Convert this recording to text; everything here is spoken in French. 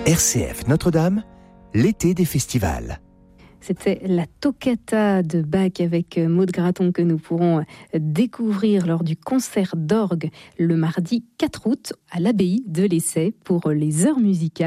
RCF Notre-Dame, l'été des festivals. C'était la toccata de Bach avec Maud Graton que nous pourrons découvrir lors du concert d'orgue le mardi 4 août à l'abbaye de l'Essai pour les heures musicales.